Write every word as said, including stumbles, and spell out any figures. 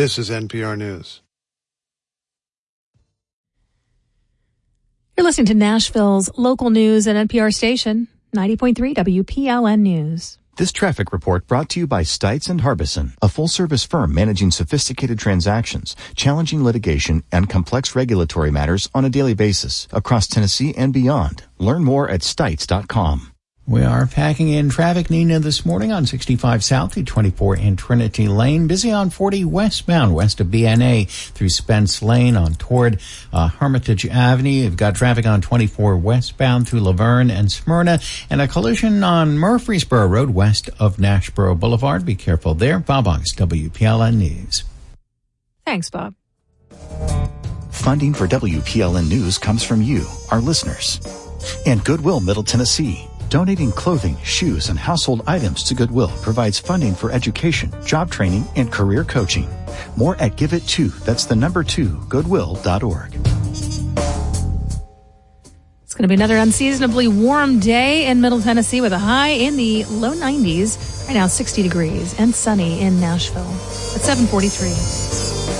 This is N P R News. You're listening to Nashville's local news at N P R station, ninety point three W P L N News. This traffic report brought to you by Stites and Harbison, a full-service firm managing sophisticated transactions, challenging litigation, and complex regulatory matters on a daily basis across Tennessee and beyond. Learn more at stites dot com. We are packing in traffic, Nina, this morning on sixty-five South through twenty-four in Trinity Lane. Busy on forty westbound, west of B N A through Spence Lane on toward uh, Hermitage Avenue. You've got traffic on twenty-four westbound through Laverne and Smyrna, and a collision on Murfreesboro Road west of Nashboro Boulevard. Be careful there. Bob August, W P L N News. Thanks, Bob. Funding for W P L N News comes from you, our listeners, and Goodwill Middle Tennessee. Donating clothing, shoes, and household items to Goodwill provides funding for education, job training, and career coaching. More at Give It To, that's the number two, goodwill dot org. It's going to be another unseasonably warm day in Middle Tennessee with a high in the low nineties. Right now, sixty degrees and sunny in Nashville at seven forty-three.